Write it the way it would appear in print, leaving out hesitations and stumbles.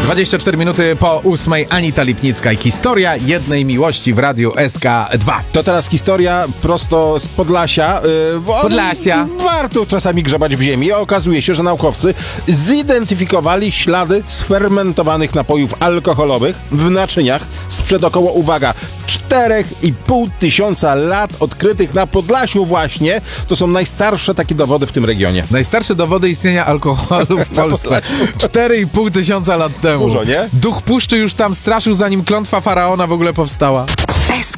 24 minuty po 8. Anita Lipnicka i historia jednej miłości w Radiu SK2. To teraz historia prosto z Podlasia. Podlasia. Warto czasami grzebać w ziemi. Okazuje się, że naukowcy zidentyfikowali ślady sfermentowanych napojów alkoholowych w naczyniach sprzed około, uwaga, 4,5 tysiąca lat, odkrytych na Podlasiu właśnie. To są najstarsze takie dowody w tym regionie. Najstarsze dowody istnienia alkoholu w Polsce. 4,5 tysiąca lat temu. Dużo, nie? Duch puszczy już tam straszył, zanim klątwa faraona w ogóle powstała.